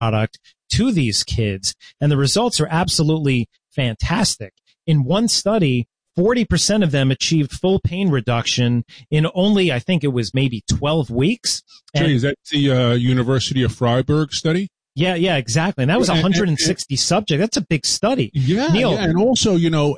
product to these kids. And the results are absolutely fantastic. In one study, 40% of them achieved full pain reduction in only, I think it was maybe 12 weeks. Jay, is that the University of Freiburg study? Yeah, exactly. And that was 160 subjects. That's a big study. Yeah, Neil, and also,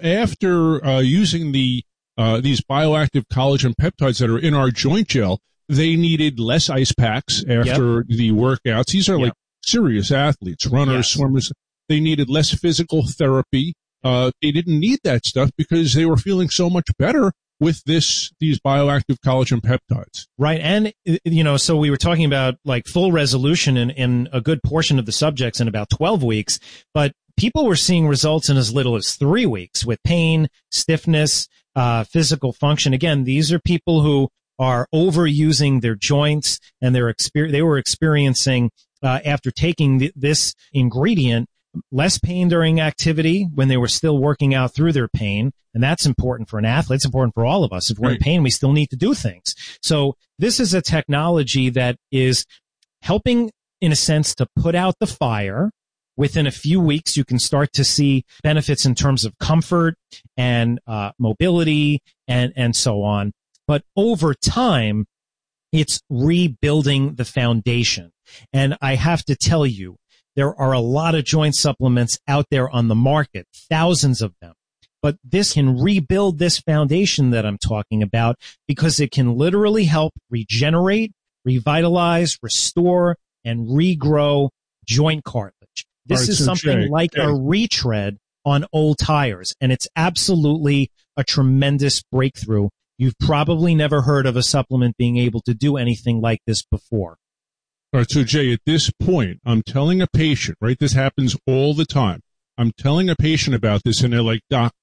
after using these bioactive collagen peptides that are in our joint gel, they needed less ice packs after the workouts. These are like serious athletes, runners, swimmers. They needed less physical therapy. They didn't need that stuff because they were feeling so much better with these bioactive collagen peptides. Right. And, so we were talking about like full resolution in a good portion of the subjects in about 12 weeks, but people were seeing results in as little as 3 weeks with pain, stiffness, physical function. Again, these are people who are overusing their joints, and they were experiencing, after taking this ingredient, less pain during activity when they were still working out through their pain. And that's important for an athlete. It's important for all of us. If we're in pain, we still need to do things. So this is a technology that is helping, in a sense, to put out the fire. Within a few weeks, you can start to see benefits in terms of comfort and mobility and so on. But over time, it's rebuilding the foundation. And I have to tell you, there are a lot of joint supplements out there on the market, thousands of them. But this can rebuild this foundation that I'm talking about because it can literally help regenerate, revitalize, restore, and regrow joint cartilage. This is something like a retread on old tires, and it's absolutely a tremendous breakthrough. You've probably never heard of a supplement being able to do anything like this before. All right, so Jay, at this point, I'm telling a patient, right, this happens all the time. I'm telling a patient about this, and they're like, Doc,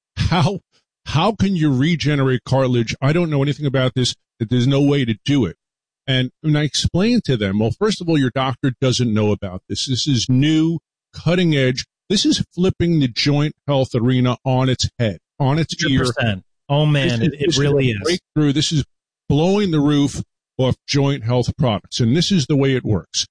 how can you regenerate cartilage? I don't know anything about this, that there's no way to do it. And when I explain to them, well, first of all, your doctor doesn't know about this. This is new, cutting edge. This is flipping the joint health arena on its head, on its 100%. Ear. Oh, man, it really is. Breakthrough. This is blowing the roof off joint health products, and this is the way it works.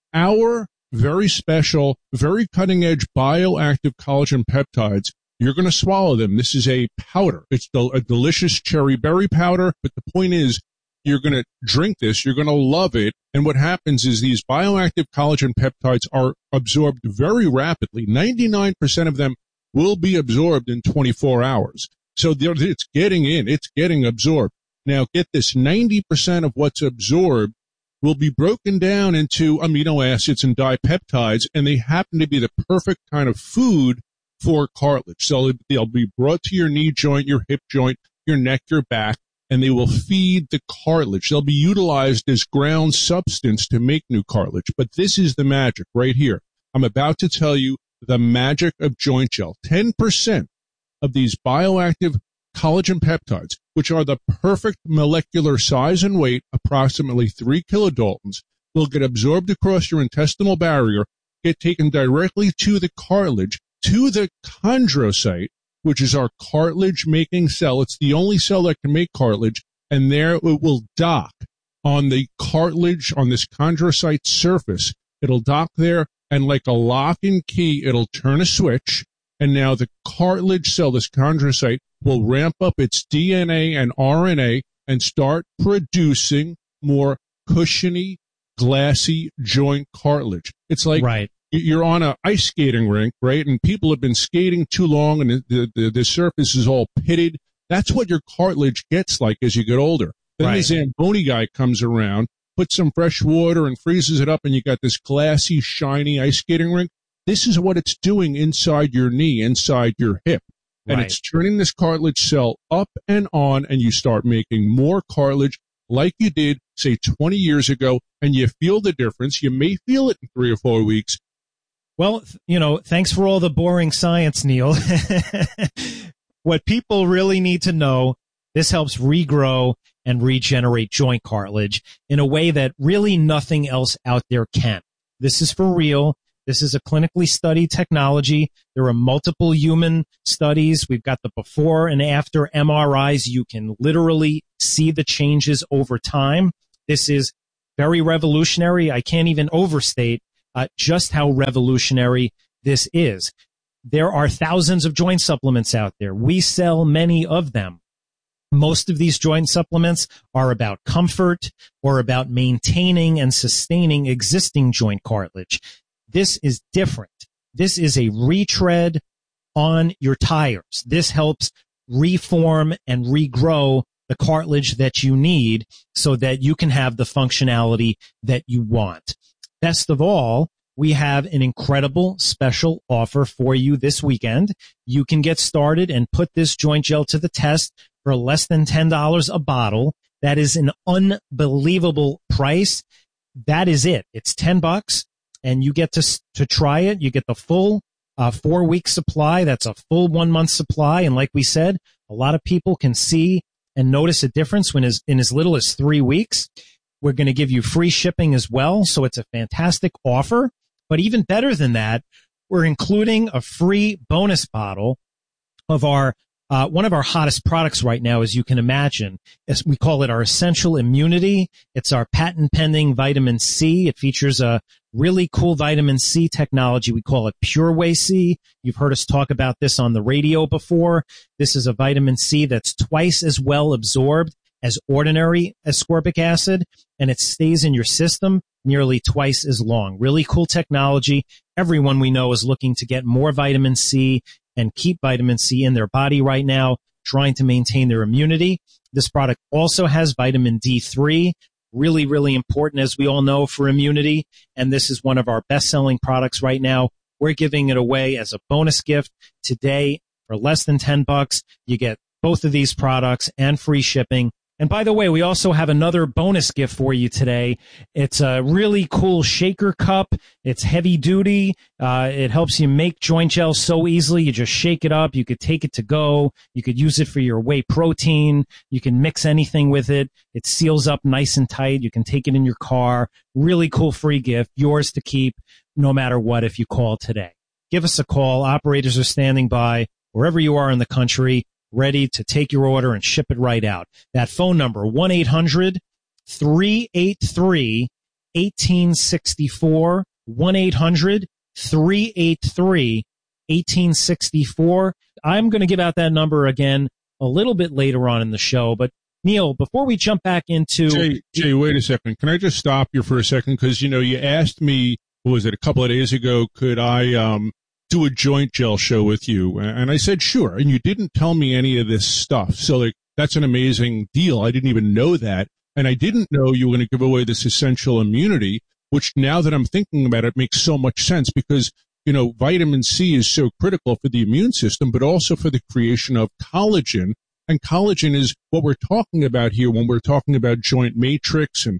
Our very special, very cutting-edge bioactive collagen peptides, you're going to swallow them. This is a powder. It's a delicious cherry berry powder, but the point is you're going to drink this, you're going to love it, and what happens is these bioactive collagen peptides are absorbed very rapidly. 99% of them will be absorbed in 24 hours. So it's getting in, it's getting absorbed. Now, get this, 90% of what's absorbed will be broken down into amino acids and dipeptides, and they happen to be the perfect kind of food for cartilage. So they'll be brought to your knee joint, your hip joint, your neck, your back, and they will feed the cartilage. They'll be utilized as ground substance to make new cartilage. But this is the magic right here. I'm about to tell you the magic of joint gel. 10% of these bioactive collagen peptides, which are the perfect molecular size and weight, approximately 3 kilodaltons, will get absorbed across your intestinal barrier, get taken directly to the cartilage, to the chondrocyte, which is our cartilage-making cell. It's the only cell that can make cartilage, and there it will dock on the cartilage, on this chondrocyte surface. It'll dock there, and like a lock and key, it'll turn a switch, and now the cartilage cell, this chondrocyte, will ramp up its DNA and RNA and start producing more cushiony, glassy joint cartilage. It's like you're on an ice skating rink, right? And people have been skating too long and the surface is all pitted. That's what your cartilage gets like as you get older. Then the Zamboni guy comes around, puts some fresh water and freezes it up, and you got this glassy, shiny ice skating rink. This is what it's doing inside your knee, inside your hip. And it's turning this cartilage cell up and on, and you start making more cartilage like you did, say, 20 years ago, and you feel the difference. You may feel it in 3 or 4 weeks. Well, thanks for all the boring science, Neil. What people really need to know, this helps regrow and regenerate joint cartilage in a way that really nothing else out there can. This is for real. This is a clinically studied technology. There are multiple human studies. We've got the before and after MRIs. You can literally see the changes over time. This is very revolutionary. I can't even overstate just how revolutionary this is. There are thousands of joint supplements out there. We sell many of them. Most of these joint supplements are about comfort or about maintaining and sustaining existing joint cartilage. This is different. This is a retread on your tires. This helps reform and regrow the cartilage that you need so that you can have the functionality that you want. Best of all, we have an incredible special offer for you this weekend. You can get started and put this joint gel to the test for less than $10 a bottle. That is an unbelievable price. That is it. It's $10 and you get to try it. You get the full 4-week supply. That's a full 1 month supply. And like we said, a lot of people can see and notice a difference in as little as 3 weeks. We're going to give you free shipping as well. So it's a fantastic offer. But even better than that, we're including a free bonus bottle of our one of our hottest products right now, as you can imagine. As we call it our Essential Immunity. It's our patent pending vitamin C. It features a really cool vitamin C technology. We call it PureWay C. You've heard us talk about this on the radio before. This is a vitamin C that's twice as well absorbed as ordinary ascorbic acid, and it stays in your system nearly twice as long. Really cool technology. Everyone we know is looking to get more vitamin C and keep vitamin C in their body right now, trying to maintain their immunity. This product also has vitamin D3, really, really important, as we all know, for immunity. And this is one of our best-selling products right now. We're giving it away as a bonus gift today for less than $10. You get both of these products and free shipping. And by the way, we also have another bonus gift for you today. It's a really cool shaker cup. It's heavy duty. It helps you make joint gel so easily. You just shake it up. You could take it to go. You could use it for your whey protein. You can mix anything with it. It seals up nice and tight. You can take it in your car. Really cool free gift. Yours to keep no matter what if you call today. Give us a call. Operators are standing by wherever you are in the country, ready to take your order and ship it right out. That phone number, 1-800-383-1864, 1-800-383-1864. I'm going to give out that number again a little bit later on in the show, but Neil, before we jump back into... Jay, wait a second. Can I just stop you for a second? Because, you asked me, what was it, a couple of days ago, could I do a joint gel show with you? And I said, sure. And you didn't tell me any of this stuff. So that's an amazing deal. I didn't even know that. And I didn't know you were going to give away this Essential Immunity, which now that I'm thinking about it, makes so much sense because, vitamin C is so critical for the immune system, but also for the creation of collagen. And collagen is what we're talking about here when we're talking about joint matrix and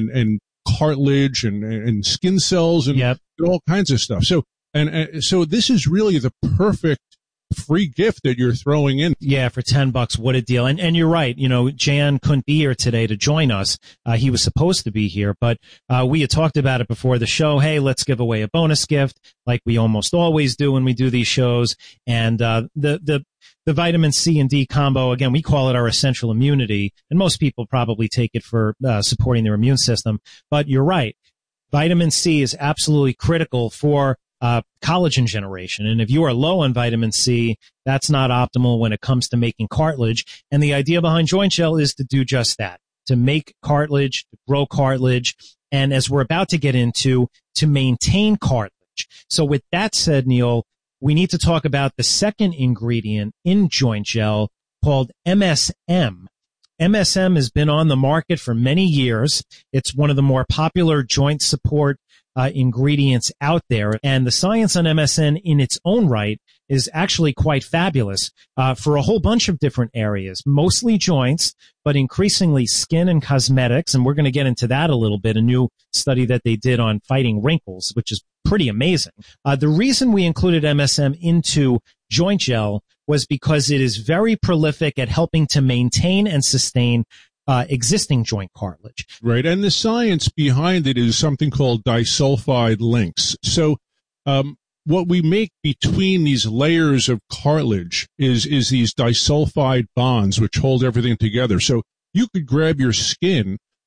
cartilage and skin cells and all kinds of stuff. So this is really the perfect free gift that you're throwing in. Yeah, for $10, what a deal. And you're right. Jan couldn't be here today to join us. He was supposed to be here, but we had talked about it before the show. Hey, let's give away a bonus gift like we almost always do when we do these shows. And the vitamin C and D combo, again, we call it our Essential Immunity, and most people probably take it for supporting their immune system. But you're right. Vitamin C is absolutely critical for collagen generation. And if you are low on vitamin C, that's not optimal when it comes to making cartilage. And the idea behind joint gel is to do just that, to make cartilage, to grow cartilage, and as we're about to get into, to maintain cartilage. So with that said, Neil, we need to talk about the second ingredient in joint gel called MSM. MSM has been on the market for many years. It's one of the more popular joint support ingredients out there. And the science on MSM in its own right is actually quite fabulous for a whole bunch of different areas, mostly joints, but increasingly skin and cosmetics. And we're going to get into that a little bit, a new study that they did on fighting wrinkles, which is pretty amazing. The reason we included MSM into joint gel was because it is very prolific at helping to maintain and sustain existing joint cartilage. Right. And the science behind it is something called disulfide links. So, what we make between these layers of cartilage is these disulfide bonds, which hold everything together. So you could grab your skin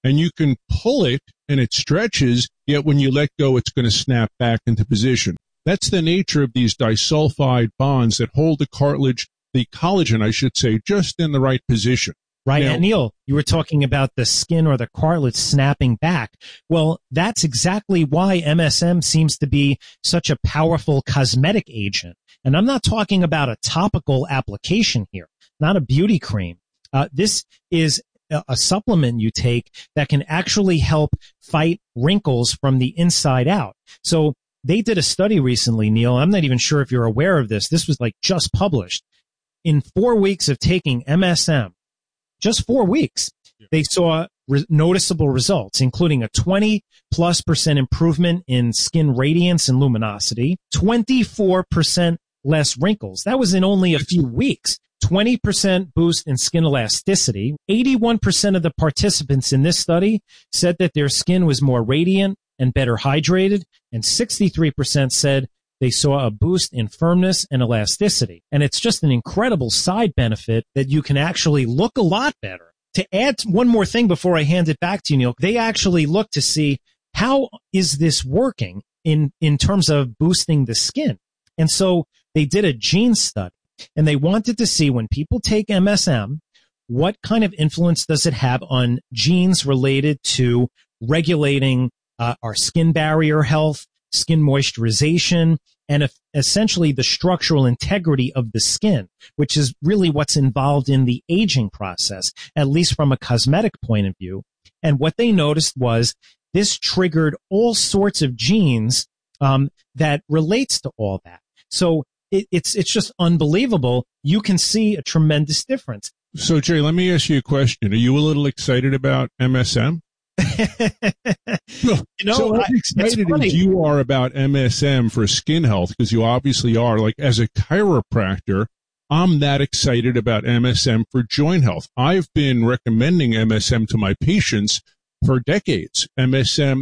and you can pull it and it stretches, yet when you let go, it's going to snap back into position. That's the nature of these disulfide bonds that hold the collagen, I should say, just in the right position. Right. Now, and Neil, you were talking about the skin or the cartilage snapping back. Well, that's exactly why MSM seems to be such a powerful cosmetic agent. And I'm not talking about a topical application here, not a beauty cream. This is a supplement you take that can actually help fight wrinkles from the inside out. So they did a study recently, Neil. I'm not even sure if you're aware of this. This was like just published. In 4 weeks of taking MSM, just 4 weeks, they saw noticeable results, including a 20+% improvement in skin radiance and luminosity, 24% less wrinkles. That was in only a few weeks. 20% boost in skin elasticity. 81% of the participants in this study said that their skin was more radiant and better hydrated, and 63% said they saw a boost in firmness and elasticity. And it's just an incredible side benefit that you can actually look a lot better. To add one more thing before I hand it back to you, Neil, they actually look to see how is this working in terms of boosting the skin. And so they did a gene study, and they wanted to see when people take MSM, what kind of influence does it have on genes related to regulating our skin barrier health, skin moisturization, and essentially the structural integrity of the skin, which is really what's involved in the aging process, at least from a cosmetic point of view. And what they noticed was this triggered all sorts of genes that relates to all that. So it's just unbelievable. You can see a tremendous difference. So, Jay, let me ask you a question. Are you a little excited about MSM? So how excited as you are about MSM for skin health, because you obviously are, like as a chiropractor, I'm that excited about MSM for joint health. I've been recommending MSM to my patients for decades. MSM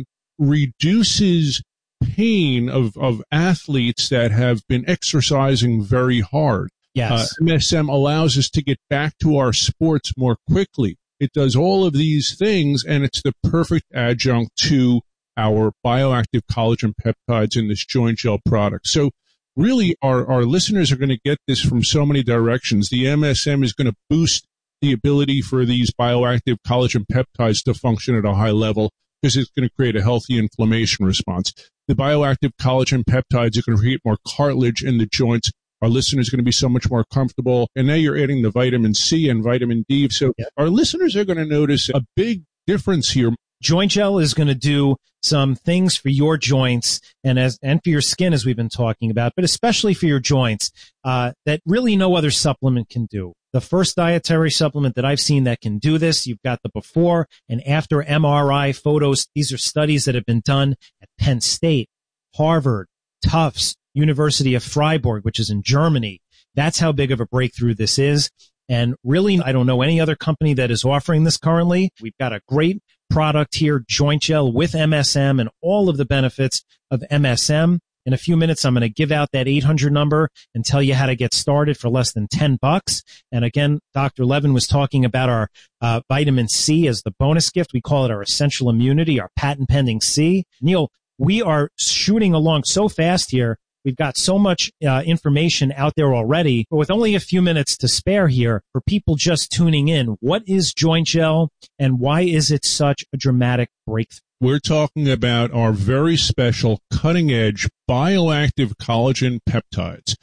reduces pain of athletes that have been exercising very hard. Yes. MSM allows us to get back to our sports more quickly. It does all of these things, and it's the perfect adjunct to our bioactive collagen peptides in this joint gel product. So really, our listeners are going to get this from so many directions. The MSM is going to boost the ability for these bioactive collagen peptides to function at a high level because it's going to create a healthy inflammation response. The bioactive collagen peptides are going to create more cartilage in the joints. Our listeners are going to be so much more comfortable. And now you're adding the vitamin C and vitamin D. So Our listeners are going to notice a big difference here. Joint gel is going to do some things for your joints and for your skin, as we've been talking about, but especially for your joints that really no other supplement can do. The first dietary supplement that I've seen that can do this, you've got the before and after MRI photos. These are studies that have been done at Penn State, Harvard, Tufts, University of Freiburg, which is in Germany. That's how big of a breakthrough this is. And really, I don't know any other company that is offering this currently. We've got a great product here, Joint Gel with MSM and all of the benefits of MSM. In a few minutes, I'm going to give out that 800 number and tell you how to get started for less than $10. And again, Dr. Levin was talking about our vitamin C as the bonus gift. We call it our essential immunity, our patent pending C. Neil, we are shooting along so fast here. We've got so much information out there already, but with only a few minutes to spare here for people just tuning in, what is Joint Gel and why is it such a dramatic breakthrough? We're talking about our very special cutting-edge bioactive collagen peptides.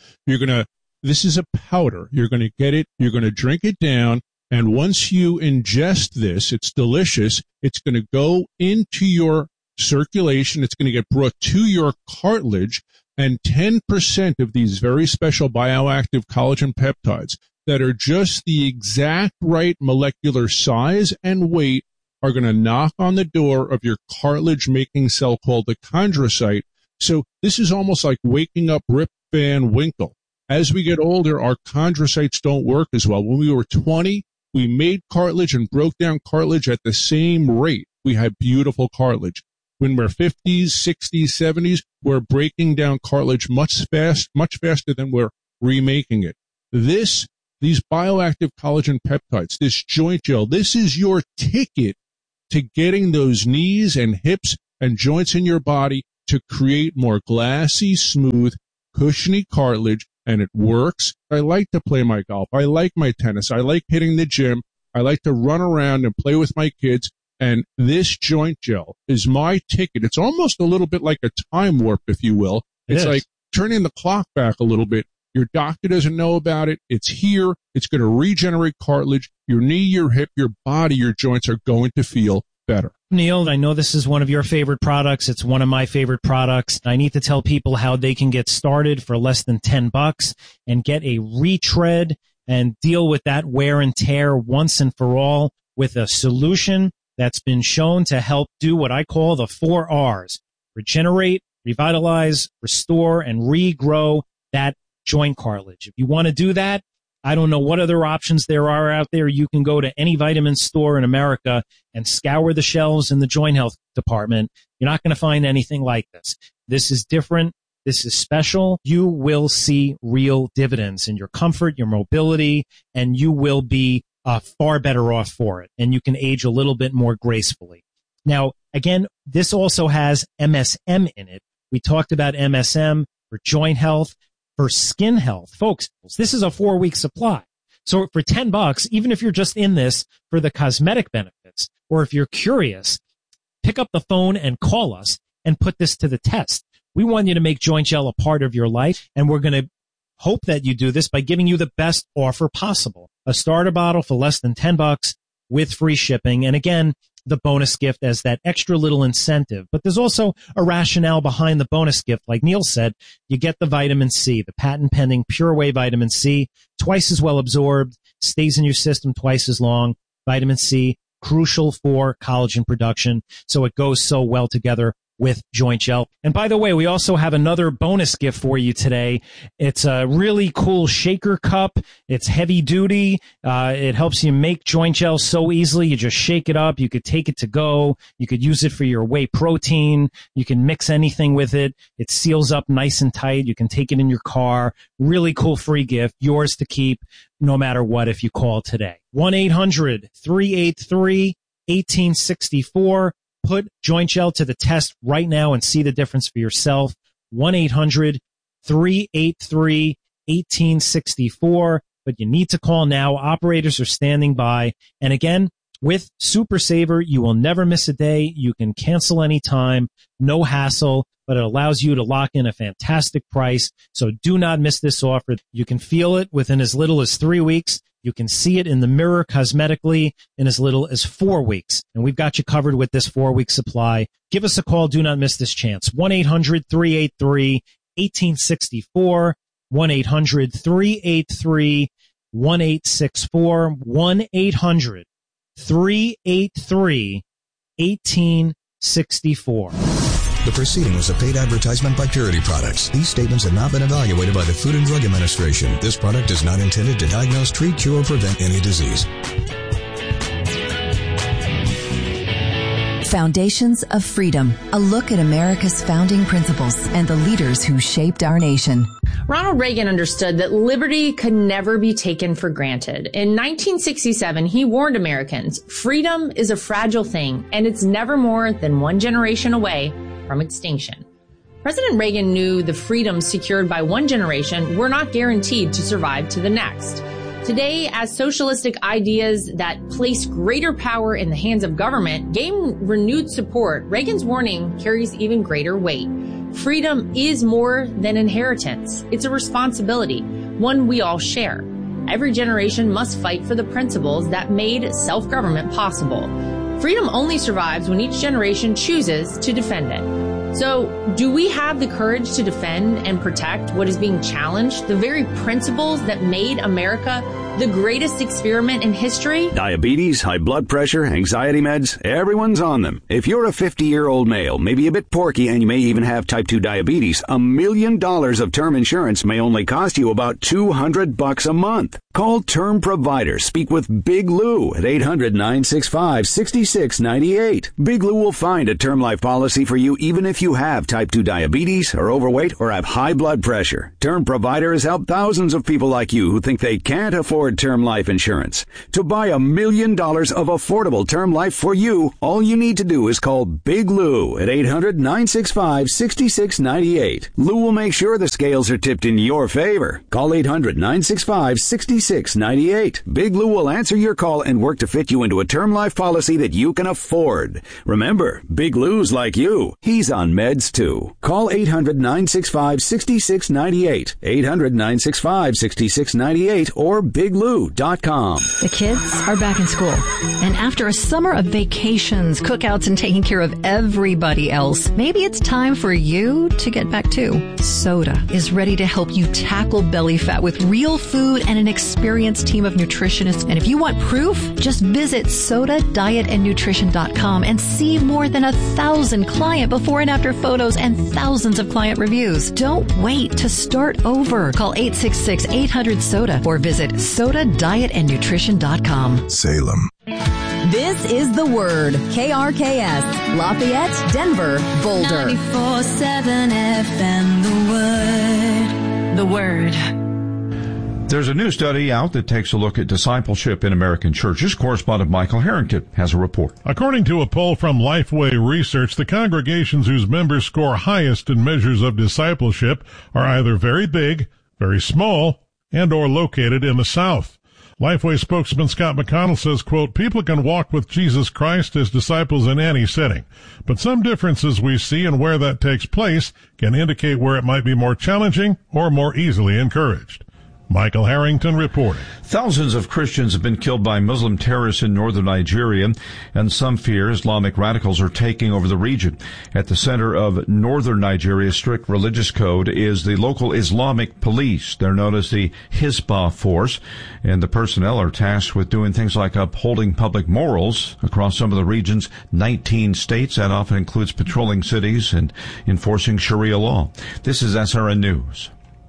This is a powder. You're going to get it. You're going to drink it down. And once you ingest this, it's delicious. It's going to go into your circulation. It's going to get brought to your cartilage. And 10% of these very special bioactive collagen peptides that are just the exact right molecular size and weight are going to knock on the door of your cartilage-making cell called the chondrocyte. So this is almost like waking up Rip Van Winkle. As we get older, our chondrocytes don't work as well. When we were 20, we made cartilage and broke down cartilage at the same rate. We had beautiful cartilage. When we're 50s, 60s, 70s, we're breaking down cartilage much faster than we're remaking it. These bioactive collagen peptides, this joint gel, this is your ticket to getting those knees and hips and joints in your body to create more glassy, smooth, cushiony cartilage, and it works. I like to play my golf. I like my tennis. I like hitting the gym. I like to run around and play with my kids. And this joint gel is my ticket. It's almost a little bit like a time warp, if you will. It's like turning the clock back a little bit. Your doctor doesn't know about it. It's here. It's going to regenerate cartilage. Your knee, your hip, your body, your joints are going to feel better. Neil, I know this is one of your favorite products. It's one of my favorite products. I need to tell people how they can get started for less than $10 and get a retread and deal with that wear and tear once and for all with a solution that's been shown to help do what I call the 4 R's: regenerate, revitalize, restore, and regrow that joint cartilage. If you want to do that, I don't know what other options there are out there. You can go to any vitamin store in America and scour the shelves in the joint health department. You're not going to find anything like this. This is different. This is special. You will see real dividends in your comfort, your mobility, and you will be far better off for it. And you can age a little bit more gracefully. Now, again, this also has MSM in it. We talked about MSM for joint health, for skin health. Folks, this is a 4-week supply. So for $10, even if you're just in this for the cosmetic benefits, or if you're curious, pick up the phone and call us and put this to the test. We want you to make Joint Gel a part of your life, and we're going to hope that you do this by giving you the best offer possible. A starter bottle for less than $10 with free shipping. And again, the bonus gift as that extra little incentive. But there's also a rationale behind the bonus gift. Like Neil said, you get the vitamin C, the patent pending Pure Whey vitamin C, twice as well absorbed, stays in your system twice as long. Vitamin C, crucial for collagen production. So it goes so well together with Joint Gel. And by the way, we also have another bonus gift for you today. It's a really cool shaker cup. It's heavy duty. It helps you make Joint Gel so easily. You just shake it up. You could take it to go. You could use it for your whey protein. You can mix anything with it. It seals up nice and tight. You can take it in your car. Really cool free gift. Yours to keep no matter what if you call today. 1-800-383-1864. Put Joint Gel to the test right now and see the difference for yourself. 1-800-383-1864. But you need to call now. Operators are standing by. And again, with Super Saver, you will never miss a day. You can cancel anytime. No hassle. But it allows you to lock in a fantastic price. So do not miss this offer. You can feel it within as little as 3 weeks. You can see it in the mirror cosmetically in as little as 4 weeks. And we've got you covered with this 4-week supply. Give us a call. Do not miss this chance. 1-800-383-1864. 1-800-383-1864. 1-800-383-1864. The proceeding was a paid advertisement by Purity Products. These statements have not been evaluated by the Food and Drug Administration. This product is not intended to diagnose, treat, cure, or prevent any disease. Foundations of Freedom, a look at America's founding principles and the leaders who shaped our nation. Ronald Reagan understood that liberty could never be taken for granted. In 1967, he warned Americans, freedom is a fragile thing, and it's never more than one generation away from extinction. President Reagan knew the freedoms secured by one generation were not guaranteed to survive to the next. Today, as socialistic ideas that place greater power in the hands of government gain renewed support, Reagan's warning carries even greater weight. Freedom is more than inheritance. It's a responsibility, one we all share. Every generation must fight for the principles that made self-government possible. Freedom only survives when each generation chooses to defend it. So, do we have the courage to defend and protect what is being challenged, the very principles that made America the greatest experiment in history? Diabetes, high blood pressure, anxiety meds, everyone's on them. If you're a 50-year-old male, maybe a bit porky, and you may even have type 2 diabetes, $1 million of term insurance may only cost you about $200 a month. Call Term Provider. Speak with Big Lou at 800-965-6698. Big Lou will find a term life policy for you even if you have type 2 diabetes, are overweight, or have high blood pressure. Term Provider has helped thousands of people like you who think they can't afford term life insurance. To buy $1 million of affordable term life for you, all you need to do is call Big Lou at 800-965-6698. Lou will make sure the scales are tipped in your favor. Call 800-965-6698. Big Lou will answer your call and work to fit you into a term life policy that you can afford. Remember, Big Lou's like you. He's on meds too. Call 800-965-6698. 800-965-6698 or biglou.com. The kids are back in school. And after a summer of vacations, cookouts, and taking care of everybody else, maybe it's time for you to get back too. Soda is ready to help you tackle belly fat with real food and an experienced team of nutritionists. And if you want proof, just visit sodadietandnutrition.com and see more than 1,000 client before and after photos and thousands of client reviews. Don't wait to start over. Call 866-800-SODA or visit sodadietandnutrition.com. Salem. This is The Word. KRKS, Lafayette, Denver, Boulder. 94.7 FM, The Word. The Word. There's a new study out that takes a look at discipleship in American churches. Correspondent Michael Harrington has a report. According to a poll from Lifeway Research, the congregations whose members score highest in measures of discipleship are either very big, very small, and or located in the South. Lifeway spokesman Scott McConnell says, quote, people can walk with Jesus Christ as disciples in any setting, but some differences we see in where that takes place can indicate where it might be more challenging or more easily encouraged. Michael Harrington reporting. Thousands of Christians have been killed by Muslim terrorists in northern Nigeria, and some fear Islamic radicals are taking over the region. At the center of northern Nigeria's strict religious code is the local Islamic police. They're known as the Hisbah Force, and the personnel are tasked with doing things like upholding public morals across some of the region's 19 states. That often includes patrolling cities and enforcing Sharia law. This is SRN News.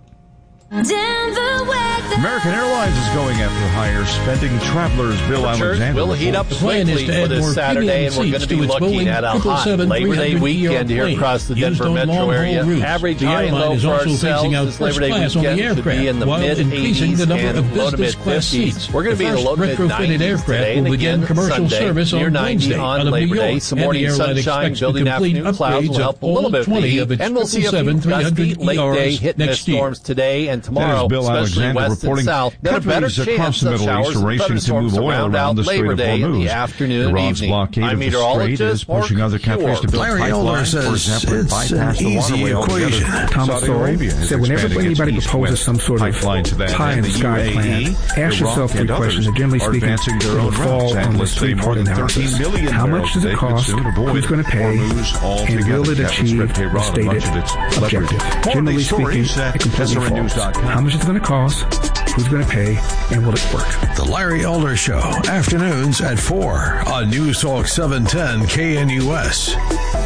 American Airlines is going after higher spending travelers. Bill Alexander will heat up swiftly for this Saturday, and we're going to be looking at a hot Labor Day weekend here across the Denver metro area. Average high and low for ourselves this Labor Day weekend should be in the mid-80s and low to mid-50s. We're going to be in the low to mid-90s today, and again Sunday, near 90 on Labor Day. Some morning sunshine, building afternoon clouds will help a little bit with the heat, and we'll see a few gusty late-day hit-miss storms today and tomorrow, especially west and south. Then a better chance of showers and thunderstorms to round out Labor Day in the afternoon and evening. I'm meteorologist Mark Huard. Larry Elder says it's an easy equation. Thomas Sowell said whenever anybody proposes some sort of pie-in-the-sky plan, ask yourself three questions, and generally speaking, it will fall on this three-part analysis. How much does it cost? Who's going to pay? And will it achieve the stated objective? Generally speaking, it completely falls. How much is it going to cost? Who's going to pay? And will it work? The Larry Elder Show, afternoons at 4 on News Talk 710 KNUS.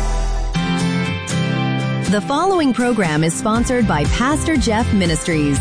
The following program is sponsored by Pastor Jeff Ministries.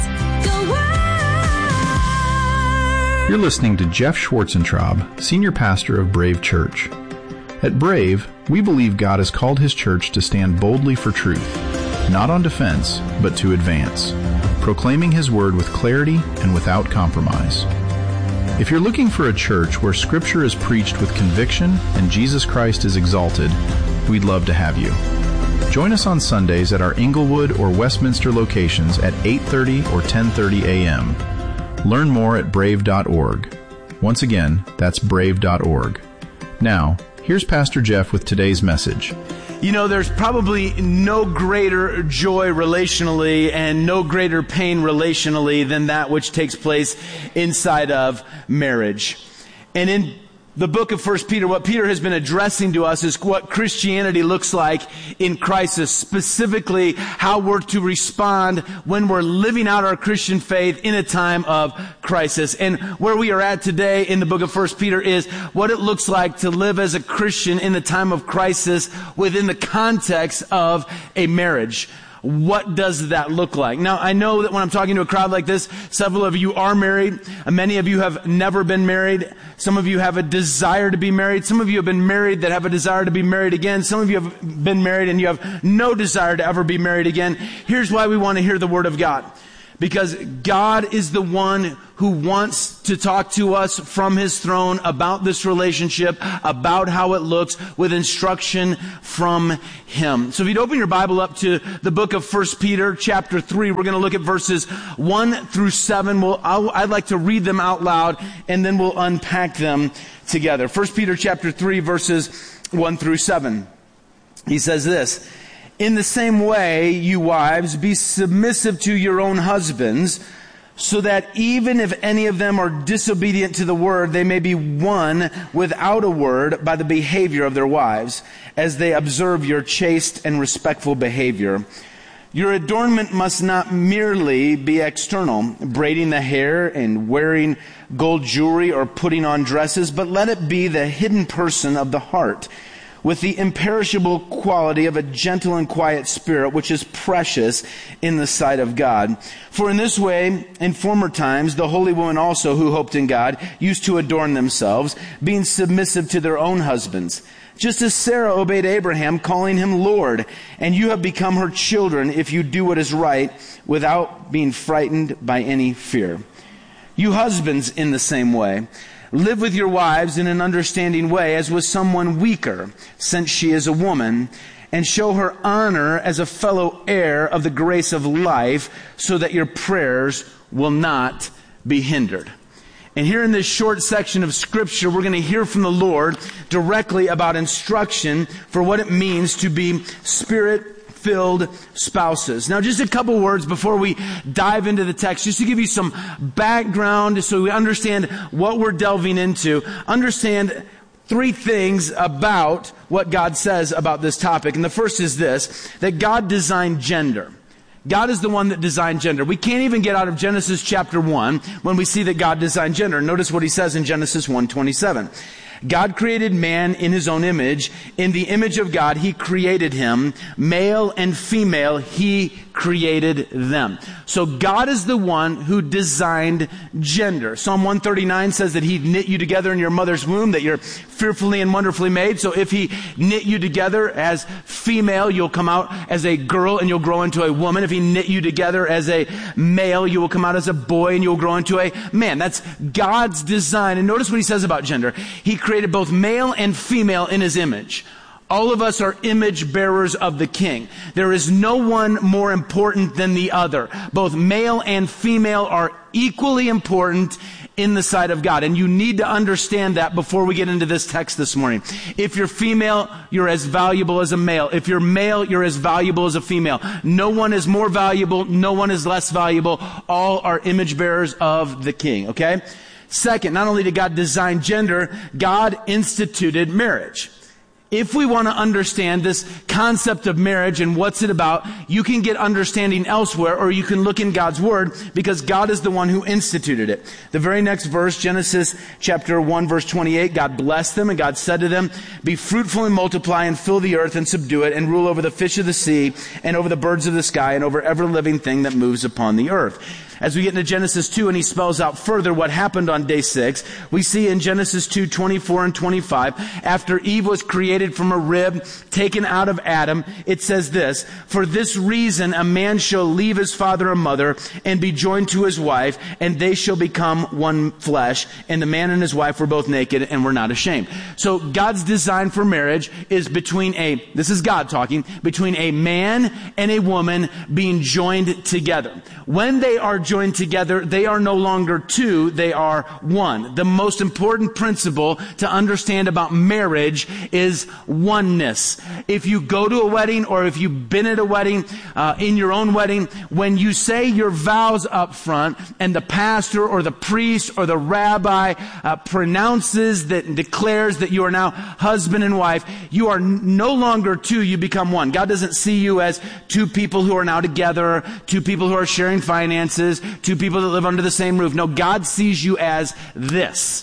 You're listening to Jeff Schwarzentraub, Senior Pastor of Brave Church. At Brave, we believe God has called His church to stand boldly for truth, not on defense, but to advance, proclaiming His word with clarity and without compromise. If you're looking for a church where Scripture is preached with conviction and Jesus Christ is exalted, we'd love to have you. Join us on Sundays at our Inglewood or Westminster locations at 8:30 or 10:30 a.m. Learn more at brave.org. Once again, that's brave.org. Now, here's Pastor Jeff with today's message. You know, there's probably no greater joy relationally and no greater pain relationally than that which takes place inside of marriage. And in the book of 1 Peter, what Peter has been addressing to us is what Christianity looks like in crisis, specifically how we're to respond when we're living out our Christian faith in a time of crisis. And where we are at today in the book of 1 Peter is what it looks like to live as a Christian in the time of crisis within the context of a marriage. what does that look like? Now, I know that when I'm talking to a crowd like this, several of you are married. Many of you have never been married. Some of you have a desire to be married. Some of you have been married that have a desire to be married again. Some of you have been married and you have no desire to ever be married again. Here's why we want to hear the Word of God. Because God is the one who wants to talk to us from His throne about this relationship, about how it looks, with instruction from Him. So if you'd open your Bible up to the book of 1 Peter chapter 3, we're going to look at verses 1 through 7. I'd like to read them out loud, and then we'll unpack them together. 1 Peter chapter 3, verses 1 through 7. He says this: "In the same way, you wives, be submissive to your own husbands, so that even if any of them are disobedient to the word, they may be won without a word by the behavior of their wives, as they observe your chaste and respectful behavior. Your adornment must not merely be external, braiding the hair and wearing gold jewelry or putting on dresses, but let it be the hidden person of the heart, with the imperishable quality of a gentle and quiet spirit, which is precious in the sight of God. For in this way, in former times, the holy women also who hoped in God used to adorn themselves, being submissive to their own husbands. Just as Sarah obeyed Abraham, calling him Lord, and you have become her children if you do what is right, without being frightened by any fear. You husbands, in the same way, live with your wives in an understanding way, as with someone weaker, since she is a woman, and show her honor as a fellow heir of the grace of life, so that your prayers will not be hindered." And here in this short section of Scripture, we're going to hear from the Lord directly about instruction for what it means to be Spirit-filled spouses. Now, just a couple words before we dive into the text, just to give you some background so we understand what we're delving into. Understand three things about what God says about this topic. And the first is this, that God designed gender. God is the one that designed gender. We can't even get out of Genesis chapter 1 when we see that God designed gender. Notice what He says in Genesis 1:27. God created man in His own image. In the image of God, He created him. Male and female, He created them. So God is the one who designed gender. Psalm 139 says that He knit you together in your mother's womb, that you're fearfully and wonderfully made. So if He knit you together as female, you'll come out as a girl and you'll grow into a woman. If He knit you together as a male, you will come out as a boy and you'll grow into a man. That's God's design. And notice what He says about gender. He created both male and female in His image. All of us are image bearers of the King. There is no one more important than the other. Both male and female are equally important in the sight of God. And you need to understand that before we get into this text this morning. If you're female, you're as valuable as a male. If you're male, you're as valuable as a female. No one is more valuable. No one is less valuable. All are image bearers of the King. Okay? Second, not only did God design gender, God instituted marriage. If we want to understand this concept of marriage and what's it about, you can get understanding elsewhere, or you can look in God's Word, because God is the one who instituted it. The very next verse, Genesis chapter 1, verse 28, God blessed them, and God said to them, "Be fruitful and multiply and fill the earth and subdue it, and rule over the fish of the sea and over the birds of the sky and over every living thing that moves upon the earth." As we get into Genesis 2 and He spells out further what happened on day 6, we see in Genesis 2, 24 and 25, after Eve was created from a rib taken out of Adam, it says this, "For this reason a man shall leave his father and mother and be joined to his wife, and they shall become one flesh. And the man and his wife were both naked and were not ashamed." So God's design for marriage is this is God talking, between a man and a woman being joined together. When they are joined together, they are no longer two, they are one. The most important principle to understand about marriage is oneness. If you go to a wedding, or if you've been at a wedding, in your own wedding, when you say your vows up front and the pastor or the priest or the rabbi pronounces that and declares that you are now husband and wife, you are no longer two, you become one. God doesn't see you as two people who are now together, two people who are sharing finances, two people that live under the same roof. No, God sees you as this.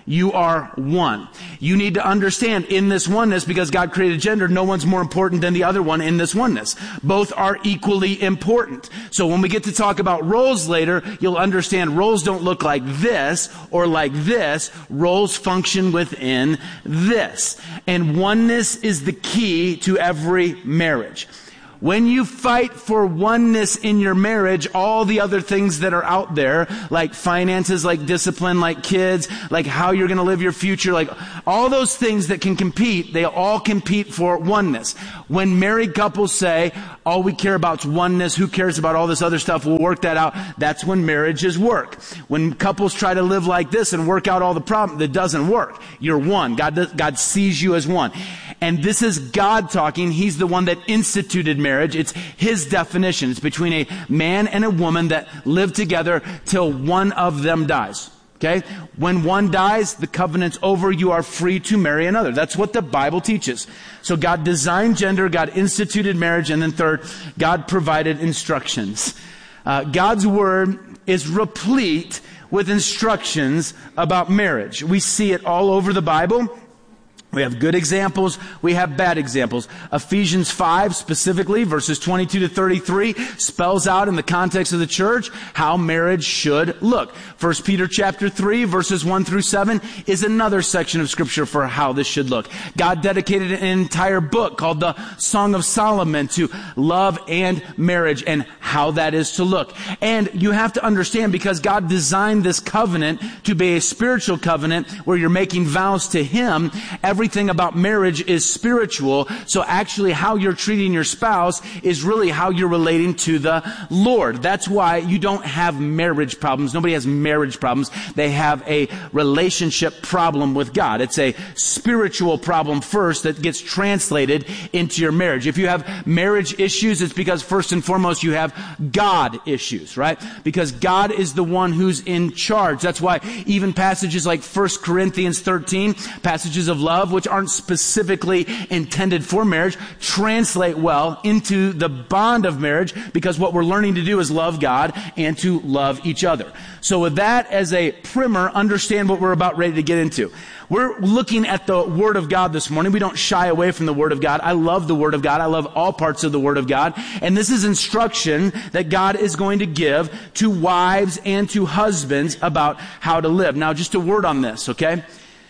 You are one. You need to understand in this oneness, because God created gender, no one's more important than the other one in this oneness. Both are equally important. So when we get to talk about roles later, you'll understand roles don't look like this or like this. Roles function within this. And oneness is the key to every marriage. When you fight for oneness in your marriage, all the other things that are out there, like finances, like discipline, like kids, like how you're going to live your future, like all those things that can compete, they all compete for oneness. When married couples say, all we care about is oneness, who cares about all this other stuff, we'll work that out, that's when marriages work. When couples try to live like this and work out all the problems, that doesn't work. You're one. God sees you as one. And this is God talking. He's the one that instituted marriage. It's His definition. It's between a man and a woman that live together till one of them dies. Okay? When one dies, the covenant's over. You are free to marry another. That's what the Bible teaches. So God designed gender, God instituted marriage, and then third, God provided instructions. God's Word is replete with instructions about marriage. We see it all over the Bible. We have good examples. We have bad examples. Ephesians 5 specifically, verses 22 to 33, spells out in the context of the church how marriage should look. 1 Peter chapter 3, verses 1 through 7 is another section of scripture for how this should look. God dedicated an entire book called the Song of Solomon to love and marriage and how that is to look. And you have to understand, because God designed this covenant to be a spiritual covenant where you're making vows to Him, everything about marriage is spiritual. So actually how you're treating your spouse is really how you're relating to the Lord. That's why you don't have marriage problems. Nobody has marriage problems. They have a relationship problem with God. It's a spiritual problem first that gets translated into your marriage. If you have marriage issues, it's because first and foremost you have God issues, right? Because God is the one who's in charge. That's why even passages like 1 Corinthians 13, passages of love, which aren't specifically intended for marriage, translate well into the bond of marriage, because what we're learning to do is love God and to love each other. So with that as a primer, understand what we're about ready to get into. We're looking at the Word of God this morning. We don't shy away from the Word of God. I love the Word of God. I love all parts of the Word of God. And this is instruction that God is going to give to wives and to husbands about how to live. Now, just a word on this, okay?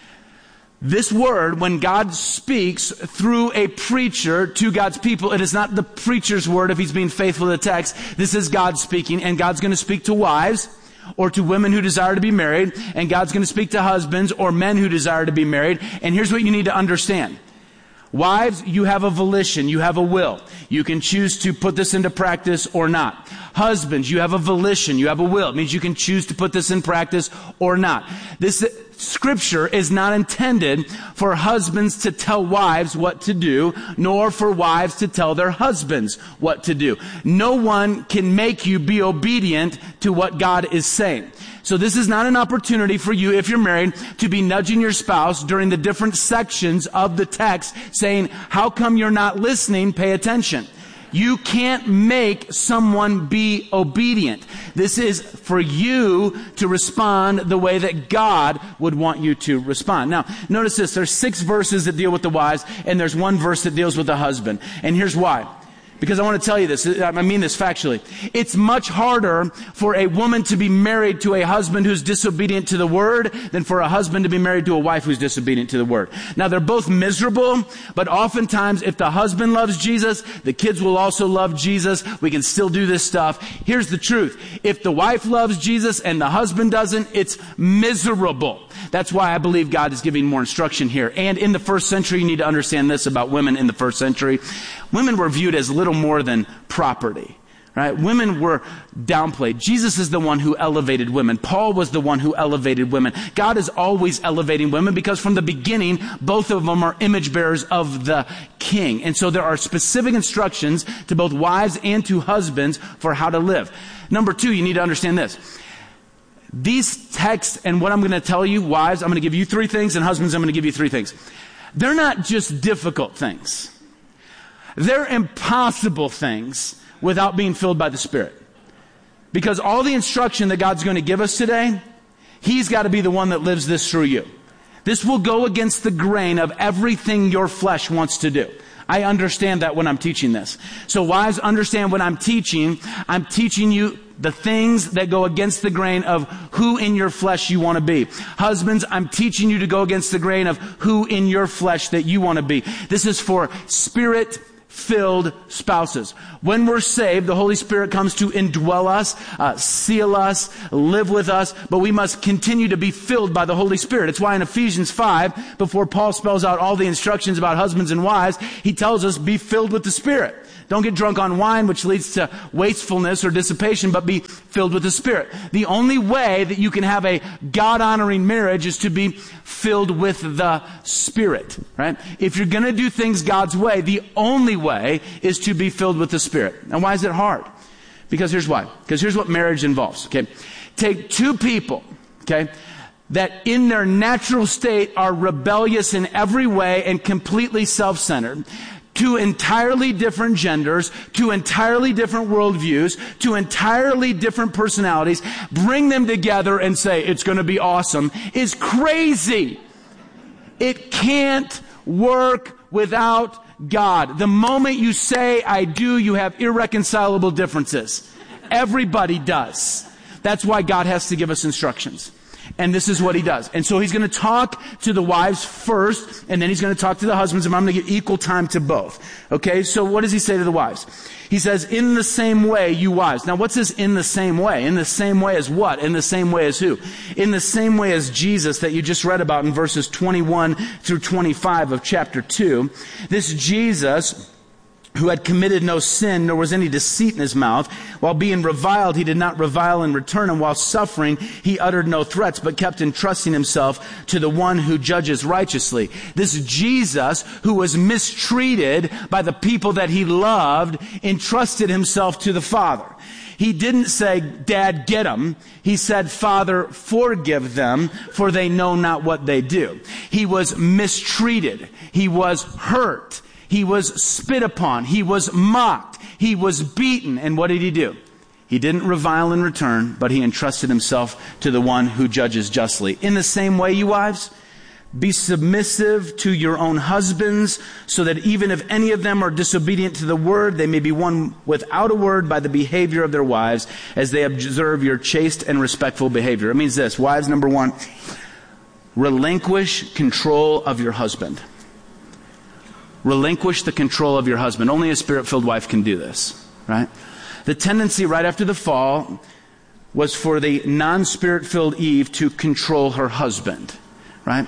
This word, when God speaks through a preacher to God's people, it is not the preacher's word if he's being faithful to the text. This is God speaking, and God's going to speak to wives or to women who desire to be married, and God's going to speak to husbands or men who desire to be married. And here's what you need to understand. Wives, you have a volition, you have a will. You can choose to put this into practice or not. Husbands, you have a volition, you have a will. It means you can choose to put this in practice or not. This scripture is not intended for husbands to tell wives what to do, nor for wives to tell their husbands what to do. No one can make you be obedient to what God is saying. So this is not an opportunity for you, if you're married, to be nudging your spouse during the different sections of the text saying, how come you're not listening? Pay attention. You can't make someone be obedient. This is for you to respond the way that God would want you to respond. Now, notice this. There's 6 verses that deal with the wives, and there's 1 verse that deals with the husband. And here's why. Because I want to tell you this, I mean this factually. It's much harder for a woman to be married to a husband who's disobedient to the Word than for a husband to be married to a wife who's disobedient to the Word. Now, they're both miserable, but oftentimes if the husband loves Jesus, the kids will also love Jesus. We can still do this stuff. Here's the truth. If the wife loves Jesus and the husband doesn't, it's miserable. That's why I believe God is giving more instruction here. And in the first century, you need to understand this about women in the first century. Women were viewed as little more than property, right? Women were downplayed. Jesus is the one who elevated women. Paul was the one who elevated women. God is always elevating women because from the beginning, both of them are image bearers of the King. And so there are specific instructions to both wives and to husbands for how to live. Number 2, you need to understand this. These texts and what I'm going to tell you, wives, I'm going to give you 3 things, and husbands, I'm going to give you 3 things. They're not just difficult things. They're impossible things without being filled by the Spirit. Because all the instruction that God's going to give us today, He's got to be the one that lives this through you. This will go against the grain of everything your flesh wants to do. I understand that when I'm teaching this. So wives, understand when I'm teaching you the things that go against the grain of who in your flesh you want to be. Husbands, I'm teaching you to go against the grain of who in your flesh that you want to be. This is for Spirit-filled spouses. When we're saved, the Holy Spirit comes to indwell us, seal us, live with us, but we must continue to be filled by the Holy Spirit. It's why in Ephesians 5, before Paul spells out all the instructions about husbands and wives, he tells us, be filled with the Spirit. Don't get drunk on wine, which leads to wastefulness or dissipation, but be filled with the Spirit. The only way that you can have a God-honoring marriage is to be filled with the Spirit, right? If you're going to do things God's way, the only way is to be filled with the Spirit. And why is it hard? Because here's why. Because here's what marriage involves, okay? Take two people, okay, that in their natural state are rebellious in every way and completely self-centered. Two entirely different genders, two entirely different worldviews, two entirely different personalities, bring them together and say, it's going to be awesome, is crazy. It can't work without God. The moment you say, I do, you have irreconcilable differences. Everybody does. That's why God has to give us instructions. And this is what he does. And so he's going to talk to the wives first, and then he's going to talk to the husbands, and I'm going to give equal time to both. Okay, so what does he say to the wives? He says, in the same way, you wives. Now, what's this in the same way? In the same way as what? In the same way as who? In the same way as Jesus that you just read about in verses 21 through 25 of chapter 2. This Jesus, who had committed no sin, nor was any deceit in his mouth. While being reviled, he did not revile in return, and while suffering, he uttered no threats, but kept entrusting himself to the one who judges righteously. This Jesus, who was mistreated by the people that he loved, entrusted himself to the Father. He didn't say, Dad, get them. He said, Father, forgive them, for they know not what they do. He was mistreated. He was hurt. He was spit upon. He was mocked. He was beaten. And what did he do? He didn't revile in return, but he entrusted himself to the one who judges justly. In the same way, you wives, be submissive to your own husbands, so that even if any of them are disobedient to the word, they may be won without a word by the behavior of their wives, as they observe your chaste and respectful behavior. It means this. Wives, number one, relinquish control of your husband. Relinquish the control of your husband. Only a Spirit-filled wife can do this, right? The tendency right after the fall was for the non-Spirit-filled Eve to control her husband, right?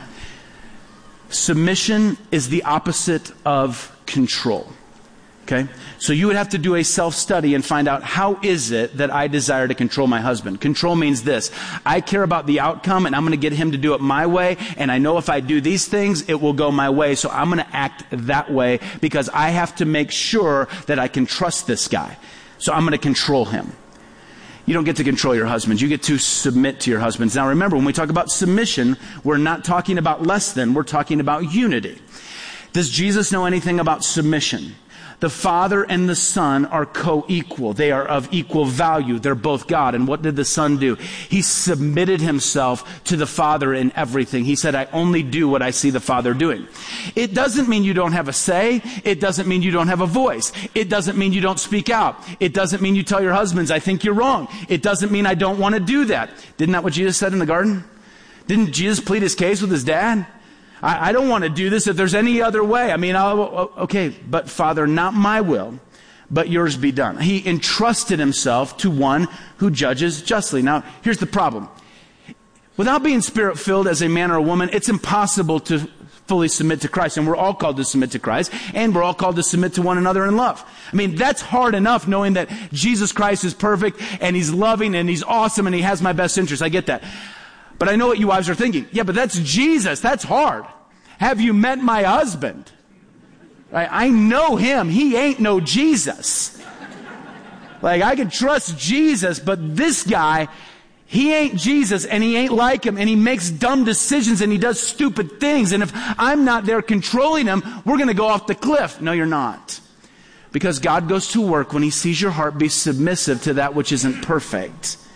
Submission is the opposite of control, okay? So you would have to do a self-study and find out, how is it that I desire to control my husband? Control means this. I care about the outcome, and I'm going to get him to do it my way, and I know if I do these things, it will go my way, so I'm going to act that way because I have to make sure that I can trust this guy. So I'm going to control him. You don't get to control your husbands. You get to submit to your husbands. Now remember, when we talk about submission, we're not talking about less than, we're talking about unity. Does Jesus know anything about submission? The Father and the Son are co-equal. They are of equal value. They're both God. And what did the Son do? He submitted himself to the Father in everything. He said, I only do what I see the Father doing. It doesn't mean you don't have a say. It doesn't mean you don't have a voice. It doesn't mean you don't speak out. It doesn't mean you tell your husbands, I think you're wrong. It doesn't mean I don't want to do that. Didn't that what Jesus said in the garden? Didn't Jesus plead his case with his dad? I don't want to do this if there's any other way. I mean, okay, but Father, not my will, but yours be done. He entrusted himself to one who judges justly. Now, here's the problem. Without being Spirit-filled as a man or a woman, it's impossible to fully submit to Christ. And we're all called to submit to Christ, and we're all called to submit to one another in love. I mean, that's hard enough knowing that Jesus Christ is perfect, and he's loving, and he's awesome, and he has my best interest. I get that. But I know what you wives are thinking. Yeah, but that's Jesus. That's hard. Have you met my husband? Right? I know him. He ain't no Jesus. Like, I can trust Jesus, but this guy, he ain't Jesus, and he ain't like him, and he makes dumb decisions, and he does stupid things. And if I'm not there controlling him, we're going to go off the cliff. No, you're not. Because God goes to work when he sees your heart be submissive to that which isn't perfect.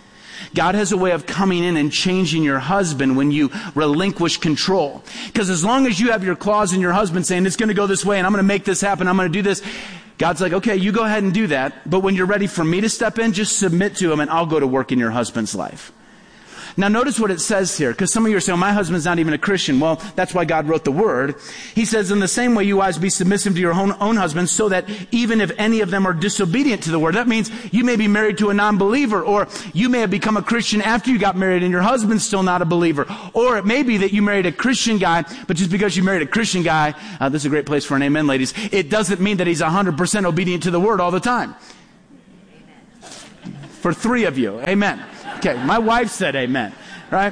God has a way of coming in and changing your husband when you relinquish control. Because as long as you have your claws in your husband saying, it's going to go this way and I'm going to make this happen, I'm going to do this, God's like, okay, you go ahead and do that. But when you're ready for me to step in, just submit to him and I'll go to work in your husband's life. Now notice what it says here, because some of you are saying, my husband's not even a Christian. Well, that's why God wrote the word. He says, in the same way, you wives be submissive to your own husbands, so that even if any of them are disobedient to the word, that means you may be married to a non-believer, or you may have become a Christian after you got married and your husband's still not a believer. Or it may be that you married a Christian guy, but just because you married a Christian guy, this is a great place for an amen, ladies, it doesn't mean that he's 100% obedient to the word all the time. For 3 of you, amen. Okay, my wife said amen, right?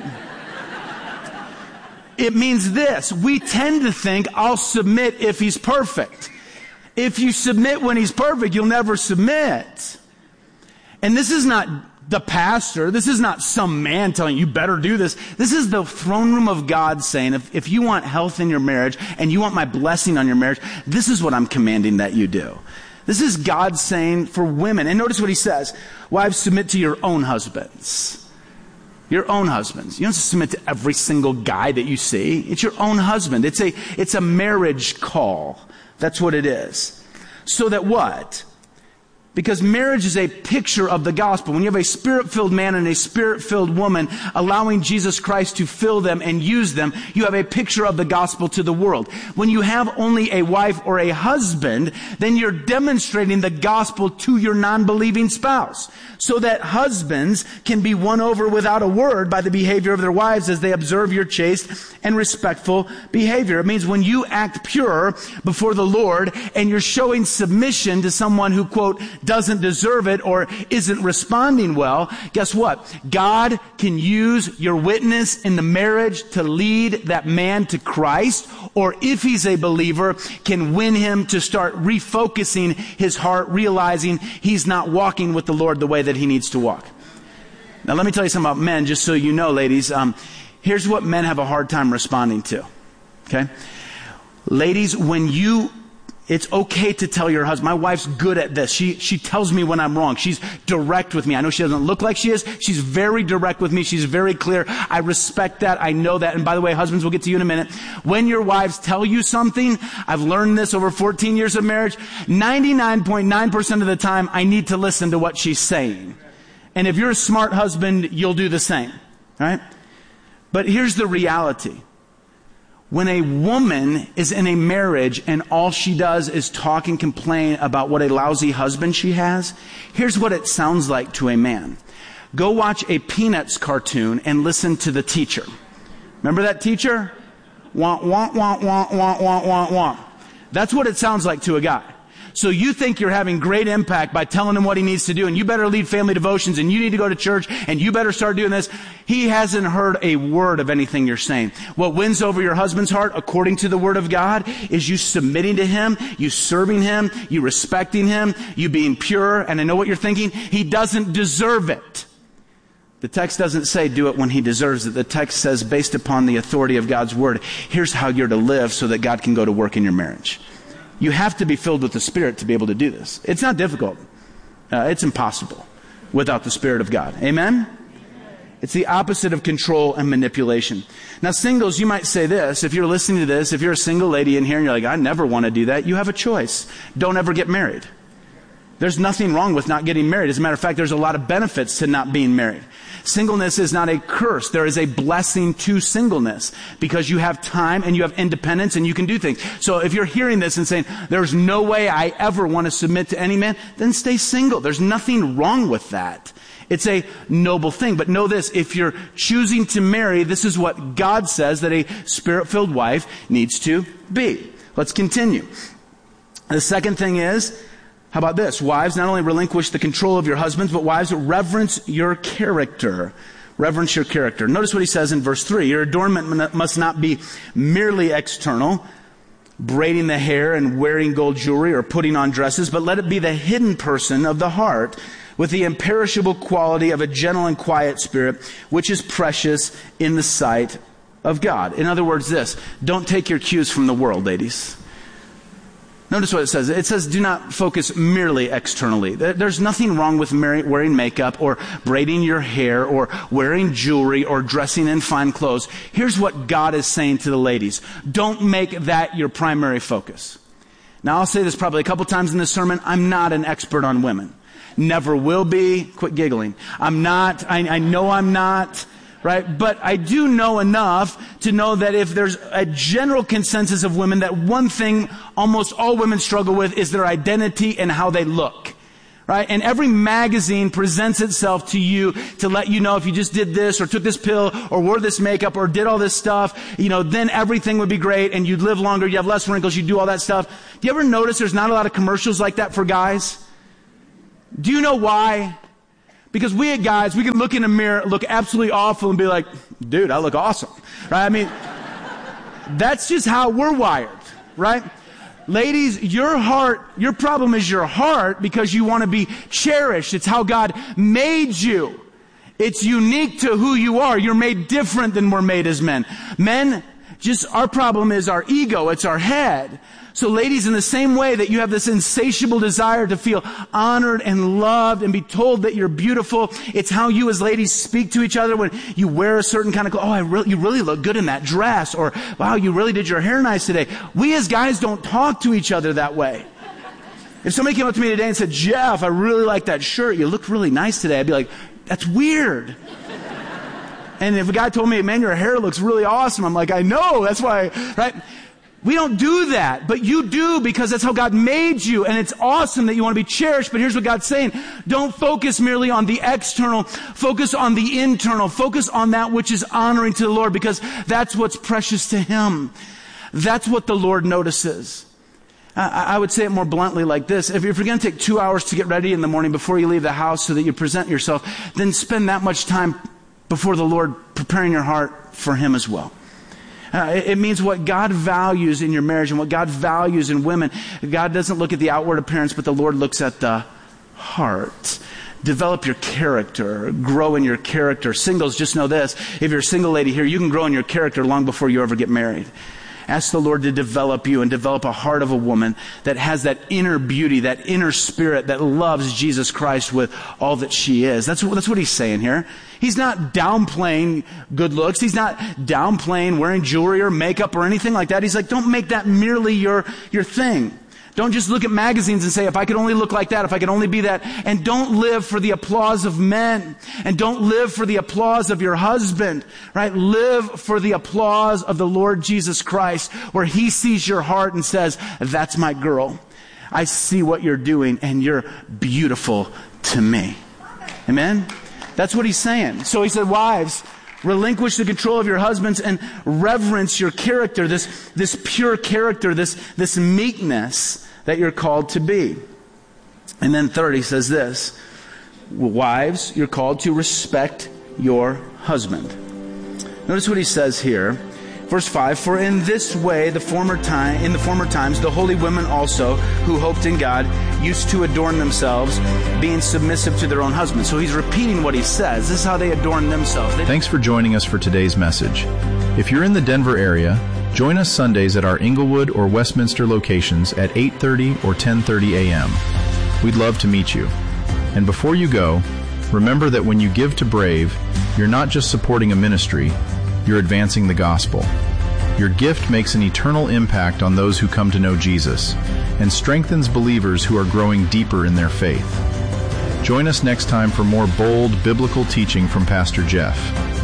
It means this. We tend to think, I'll submit if he's perfect. If you submit when he's perfect, you'll never submit. And this is not the pastor. This is not some man telling you better do this. This is the throne room of God saying, if you want health in your marriage and you want my blessing on your marriage, this is what I'm commanding that you do. This is God saying for women. And notice what he says. Wives, submit to your own husbands. Your own husbands. You don't submit to every single guy that you see. It's your own husband. It's a marriage call. That's what it is. So that what? Because marriage is a picture of the gospel. When you have a spirit-filled man and a spirit-filled woman allowing Jesus Christ to fill them and use them, you have a picture of the gospel to the world. When you have only a wife or a husband, then you're demonstrating the gospel to your non-believing spouse. So that husbands can be won over without a word by the behavior of their wives as they observe your chaste and respectful behavior. It means when you act pure before the Lord and you're showing submission to someone who, quote, doesn't deserve it or isn't responding well, guess what? God can use your witness in the marriage to lead that man to Christ, or if he's a believer, can win him to start refocusing his heart, realizing he's not walking with the Lord the way that he needs to walk. Now let me tell you something about men, just so you know, ladies. Here's what men have a hard time responding to. Okay? Ladies, it's okay to tell your husband, my wife's good at this. She tells me when I'm wrong. She's direct with me. I know she doesn't look like she is. She's very direct with me. She's very clear. I respect that. I know that. And by the way, husbands, we'll get to you in a minute. When your wives tell you something, I've learned this over 14 years of marriage, 99.9% of the time, I need to listen to what she's saying. And if you're a smart husband, you'll do the same. Right? But here's the reality. When a woman is in a marriage and all she does is talk and complain about what a lousy husband she has, here's what it sounds like to a man. Go watch a Peanuts cartoon and listen to the teacher. Remember that teacher? Wah, wah, wah, wah, wah, wah, wah, wah. That's what it sounds like to a guy. So you think you're having great impact by telling him what he needs to do, and you better lead family devotions, and you need to go to church, and you better start doing this. He hasn't heard a word of anything you're saying. What wins over your husband's heart, according to the Word of God, is you submitting to him, you serving him, you respecting him, you being pure. And I know what you're thinking. He doesn't deserve it. The text doesn't say do it when he deserves it. The text says, based upon the authority of God's Word, here's how you're to live so that God can go to work in your marriage. You have to be filled with the Spirit to be able to do this. It's not difficult. It's impossible without the Spirit of God. Amen? It's the opposite of control and manipulation. Now, singles, you might say this. If you're listening to this, if you're a single lady in here and you're like, I never want to do that, you have a choice. Don't ever get married. There's nothing wrong with not getting married. As a matter of fact, there's a lot of benefits to not being married. Singleness is not a curse. There is a blessing to singleness because you have time and you have independence and you can do things. So if you're hearing this and saying, there's no way I ever want to submit to any man, then stay single. There's nothing wrong with that. It's a noble thing. But know this, if you're choosing to marry, this is what God says that a Spirit-filled wife needs to be. Let's continue. The second thing is, how about this? Wives, not only relinquish the control of your husbands, but wives, reverence your character. Reverence your character. Notice what he says in verse 3. Your adornment must not be merely external, braiding the hair and wearing gold jewelry or putting on dresses, but let it be the hidden person of the heart with the imperishable quality of a gentle and quiet spirit, which is precious in the sight of God. In other words, this. Don't take your cues from the world, ladies. Notice what it says. It says, do not focus merely externally. There's nothing wrong with wearing makeup or braiding your hair or wearing jewelry or dressing in fine clothes. Here's what God is saying to the ladies. Don't make that your primary focus. Now, I'll say this probably a couple times in this sermon. I'm not an expert on women. Never will be. Quit giggling. I'm not. I know I'm not. Right? But I do know enough to know that if there's a general consensus of women, that one thing almost all women struggle with is their identity and how they look. Right? And every magazine presents itself to you to let you know if you just did this or took this pill or wore this makeup or did all this stuff, then everything would be great and you'd live longer, you have less wrinkles, you do all that stuff. Do you ever notice there's not a lot of commercials like that for guys? Do you know why? Because we guys, we can look in a mirror, look absolutely awful and be like, dude, I look awesome. Right? I mean, that's just how we're wired. Right? Ladies, your problem is your heart because you want to be cherished. It's how God made you. It's unique to who you are. You're made different than we're made as men. Men, our problem is our ego. It's our head. So ladies, in the same way that you have this insatiable desire to feel honored and loved and be told that you're beautiful, it's how you as ladies speak to each other when you wear a certain kind of clothes. You really look good in that dress. Or, wow, you really did your hair nice today. We as guys don't talk to each other that way. If somebody came up to me today and said, Jeff, I really like that shirt. You look really nice today. I'd be like, that's weird. And if a guy told me, man, your hair looks really awesome, I'm like, I know, that's why, right? We don't do that, but you do because that's how God made you, and it's awesome that you want to be cherished, but here's what God's saying. Don't focus merely on the external, focus on the internal, focus on that which is honoring to the Lord because that's what's precious to Him. That's what the Lord notices. I would say it more bluntly like this. If you're going to take 2 hours to get ready in the morning before you leave the house so that you present yourself, then spend that much time before the Lord preparing your heart for Him as well. It means what God values in your marriage and what God values in women. God doesn't look at the outward appearance, but the Lord looks at the heart. Develop your character. Grow in your character. Singles, just know this. If you're a single lady here, you can grow in your character long before you ever get married. Ask the Lord to develop you and develop a heart of a woman that has that inner beauty, that inner spirit that loves Jesus Christ with all that she is. That's what He's saying here. He's not downplaying good looks. He's not downplaying wearing jewelry or makeup or anything like that. He's like, don't make that merely your thing. Don't just look at magazines and say, if I could only look like that, if I could only be that. And don't live for the applause of men. And don't live for the applause of your husband. Right? Live for the applause of the Lord Jesus Christ, where He sees your heart and says, that's my girl. I see what you're doing and you're beautiful to me. Amen? That's what He's saying. So He said, wives, relinquish the control of your husbands and reverence your character, this pure character, this meekness that you're called to be. And then third, He says this, wives, you're called to respect your husband. Notice what He says here. Verse 5, for in this way, in the former times, the holy women also, who hoped in God, used to adorn themselves, being submissive to their own husbands. So He's repeating what He says. This is how they adorn themselves. Thanks for joining us for today's message. If you're in the Denver area, join us Sundays at our Inglewood or Westminster locations at 8:30 or 10:30 a.m. We'd love to meet you. And before you go, remember that when you give to Brave, you're not just supporting a ministry, you're advancing the gospel. Your gift makes an eternal impact on those who come to know Jesus and strengthens believers who are growing deeper in their faith. Join us next time for more bold biblical teaching from Pastor Jeff.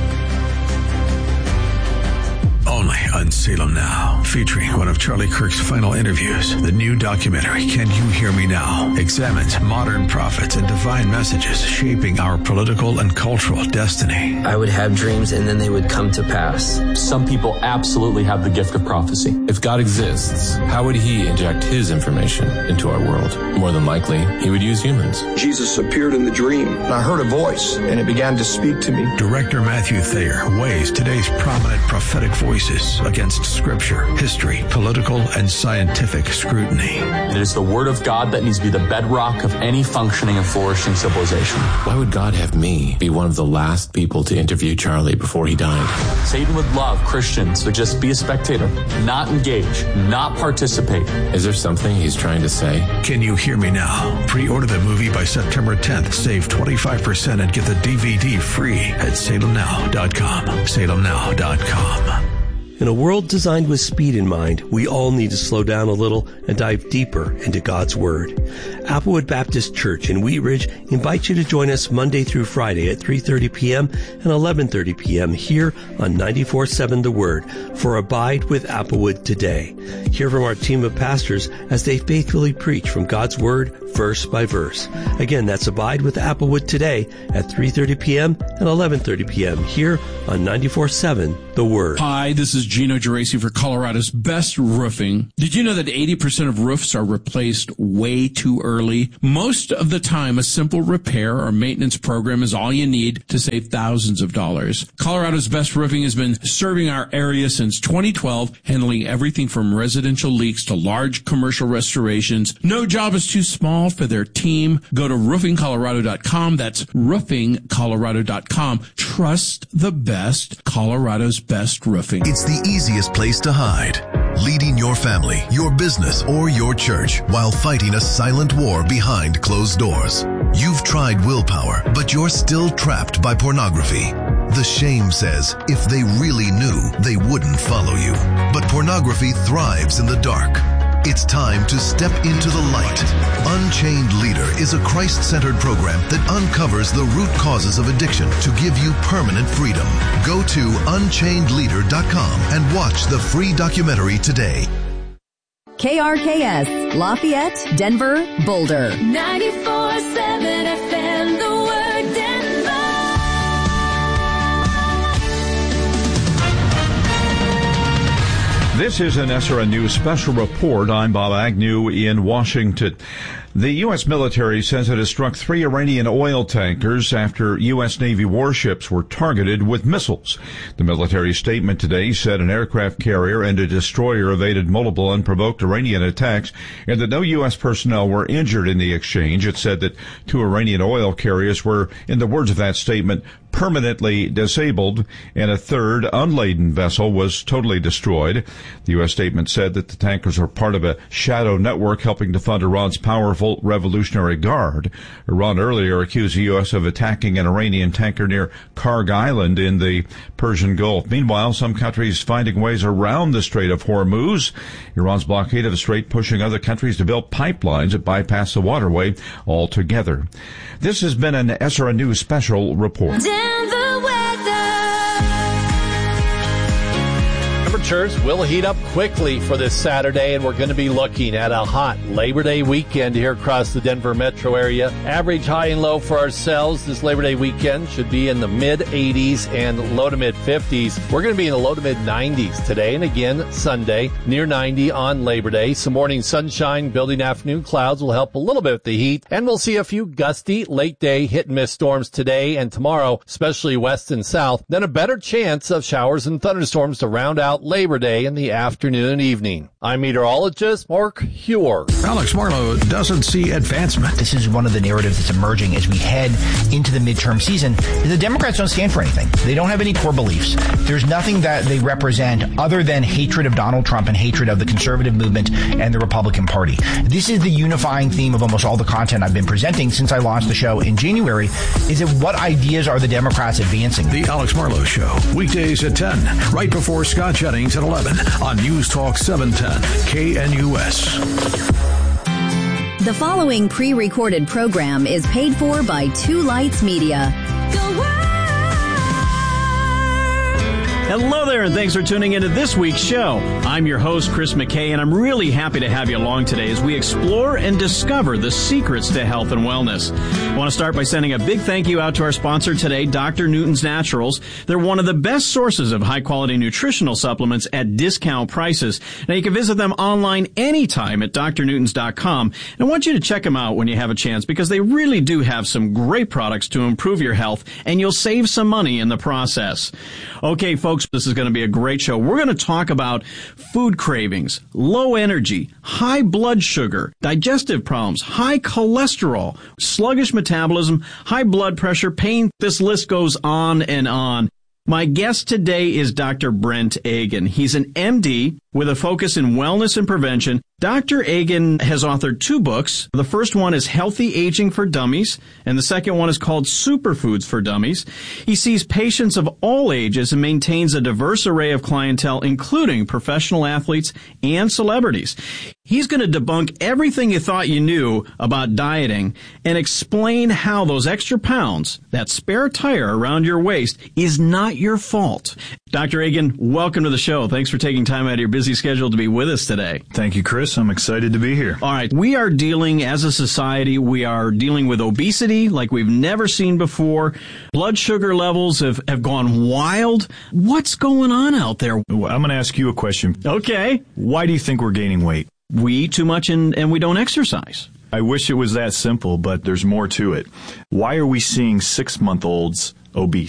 Only on Salem Now, featuring one of Charlie Kirk's final interviews. The new documentary, Can You Hear Me Now?, examines modern prophets and divine messages shaping our political and cultural destiny. I would have dreams and then they would come to pass. Some people absolutely have the gift of prophecy. If God exists, how would He inject His information into our world? More than likely, He would use humans. Jesus appeared in the dream, and I heard a voice, and it began to speak to me. Director Matthew Thayer weighs today's prominent prophetic voices voices against scripture, history, political, and scientific scrutiny. It is the Word of God that needs to be the bedrock of any functioning and flourishing civilization. Why would God have me be one of the last people to interview Charlie before he died? Satan would love Christians to just be a spectator, not engage, not participate. Is there something he's trying to say? Can You Hear Me Now? Pre-order the movie by September 10th. Save 25% and get the DVD free at salemnow.com. salemnow.com. In a world designed with speed in mind, we all need to slow down a little and dive deeper into God's Word. Applewood Baptist Church in Wheat Ridge invites you to join us Monday through Friday at 3:30 p.m. and 11:30 p.m. here on 94.7 The Word for Abide with Applewood Today. Hear from our team of pastors as they faithfully preach from God's Word verse by verse. Again, that's Abide with Applewood Today at 3:30 p.m. and 11:30 p.m. here on 94.7 The Word. Hi, this is Gino Geraci for Colorado's Best Roofing. Did you know that 80% of roofs are replaced way too early? Most of the time, a simple repair or maintenance program is all you need to save thousands of dollars. Colorado's Best Roofing has been serving our area since 2012, handling everything from residential leaks to large commercial restorations. No job is too small for their team. Go to roofingcolorado.com. That's roofingcolorado.com. Trust the best. Colorado's Best Roofing. It's the easiest place to hide. Leading your family, your business, or your church while fighting a silent war behind closed doors. You've tried willpower, but you're still trapped by pornography. The shame says if they really knew, they wouldn't follow you. But pornography thrives in the dark. It's time to step into the light. Unchained Leader is a Christ-centered program that uncovers the root causes of addiction to give you permanent freedom. Go to unchainedleader.com and watch the free documentary today. KRKS, Lafayette, Denver, Boulder. 94.7 FM, The Word, Denver. This is an SRN News special report. I'm Bob Agnew in Washington. The U.S. military says it has struck 3 Iranian oil tankers after U.S. Navy warships were targeted with missiles. The military statement today said an aircraft carrier and a destroyer evaded multiple unprovoked Iranian attacks and that no U.S. personnel were injured in the exchange. It said that 2 Iranian oil carriers were, in the words of that statement, permanently disabled, and a third unladen vessel was totally destroyed. The U.S. statement said that the tankers are part of a shadow network helping to fund Iran's powerful Revolutionary Guard. Iran earlier accused the U.S. of attacking an Iranian tanker near Karg Island in the Persian Gulf. Meanwhile, some countries finding ways around the Strait of Hormuz. Iran's blockade of the strait pushing other countries to build pipelines that bypass the waterway altogether. This has been an SRN News special report. Temperatures will heat up quickly for this Saturday, and we're going to be looking at a hot Labor Day weekend here across the Denver metro area. Average high and low for ourselves this Labor Day weekend should be in the mid-80s and low to mid-50s. We're going to be in the low to mid-90s today, and again Sunday, near 90 on Labor Day. Some morning sunshine, building afternoon clouds will help a little bit with the heat, and we'll see a few gusty late-day hit-and-miss storms today and tomorrow, especially west and south. Then a better chance of showers and thunderstorms to round out Labor Day in the afternoon and evening. I'm meteorologist Mark Huer. Alex Marlowe doesn't see advancement. This is one of the narratives that's emerging as we head into the midterm season. The Democrats don't stand for anything. They don't have any core beliefs. There's nothing that they represent other than hatred of Donald Trump and hatred of the conservative movement and the Republican Party. This is the unifying theme of almost all the content I've been presenting since I launched the show in January, is that what ideas are the Democrats advancing? The Alex Marlowe Show, weekdays at 10, right before Scott Jennings at 11 on News Talk 710 KNUS. The following pre-recorded program is paid for by Two Lights Media. Hello there, and thanks for tuning into this week's show. I'm your host, Chris McKay, and I'm really happy to have you along today as we explore and discover the secrets to health and wellness. I want to start by sending a big thank you out to our sponsor today, Dr. Newton's Naturals. They're one of the best sources of high-quality nutritional supplements at discount prices. Now, you can visit them online anytime at drnewtons.com. And I want you to check them out when you have a chance because they really do have some great products to improve your health, and you'll save some money in the process. Okay, folks. folks, this is going to be a great show. We're going to talk about food cravings, low energy, high blood sugar, digestive problems, high cholesterol, sluggish metabolism, high blood pressure, pain. This list goes on and on. My guest today is Dr. Brent Agin. He's an MD with a focus in wellness and prevention. Dr. Agin has authored 2 books. The first one is Healthy Aging for Dummies, and the second one is called Superfoods for Dummies. He sees patients of all ages and maintains a diverse array of clientele, including professional athletes and celebrities. He's going to debunk everything you thought you knew about dieting and explain how those extra pounds, that spare tire around your waist, is not your fault. Dr. Agin, welcome to the show. Thanks for taking time out of your busy schedule to be with us today. Thank you, Chris. I'm excited to be here. All right. We are dealing, as a society, we are dealing with obesity like we've never seen before. Blood sugar levels have gone wild. What's going on out there? I'm going to ask you a question. Okay. Why do you think we're gaining weight? We eat too much and we don't exercise. I wish it was that simple, but there's more to it. Why are we seeing 6-month-olds obese?